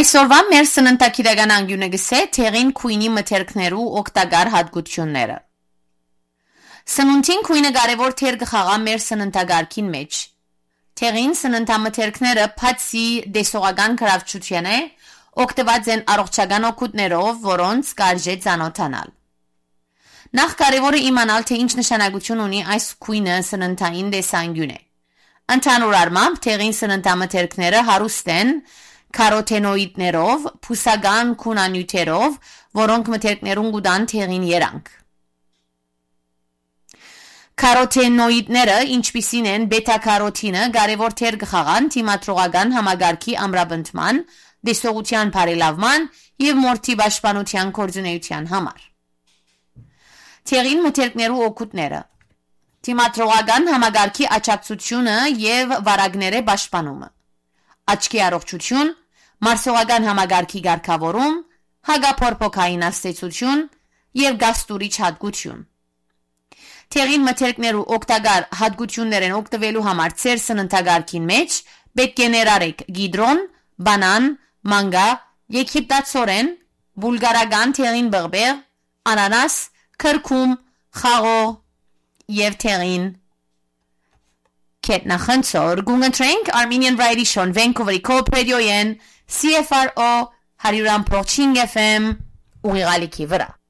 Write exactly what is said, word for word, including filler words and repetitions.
Այսօրվա մեր սննդակիրական անկյունը գսե թեղին քույնի մթերքներու օգտակար հատկությունները։ Սնունդին քույնը կարևոր թեր կխաղա մեր սննդակարգին մեջ։ Թեղին սննդամթերքները բացի դեսողական գրավչության է, օգտված են առողջական օգուտներով, որոնց կարժե ծանոթանալ։ Նախ կարևոր է իմանալ, թե ինչ նշանակություն ունի այս քույնը սննդային տեսանկյուն է։ Ընդհանուր առմամբ թեղին սննդամթերքները հարուստ են քարոտենոիդներով, փուսական քունանյութերով, որոնք մթերքներուն կուտան թեղին երանք։ Քարոտենոիդները, ինչպիսին են բետա-քարոտինը, կարևոր թեր կխաղան թիմադրողական համագարքի ամրապնդման, դեսողության բարելավման և մորթի պաշտպանության գործունեության համար։ Թեղին մթերքներու օգուտները։ Թիմադրողական համագարքի աջակցությունը և վարակները պաշտպանումը։ Աչքի առողջություն, մարսողական համագարքի կարգավորում, հագափորփոքային աստեցություն և գաստուրիչ հատկություն։ Թեղին մթերքներու օգտակար հատկություններ են օգտվելու համար ծեր սննդակարգին մեջ պետք է ներառեք գիդրոն, բանան, մանգա, եգիպտացորեն, բուլգարական թեղին բղբեղ, անանաս, քրքում, խաղող և թեղին կետնախնձոր։ Գունգընտրենք Armenian Variety Show Vancouver-ի Coop Radio-ին C F R O one hundred point five F M ուղիղալիքի վրա։